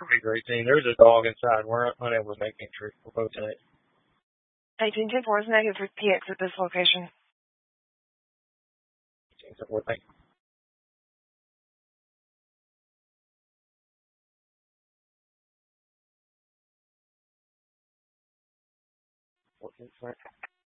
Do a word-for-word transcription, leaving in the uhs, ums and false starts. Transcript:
Pretty great team. There's a dog inside. We're unable to make entry for both tonight. eighteen ten four is negative for P X at this location. eighteen ten four, thank you. fourteen,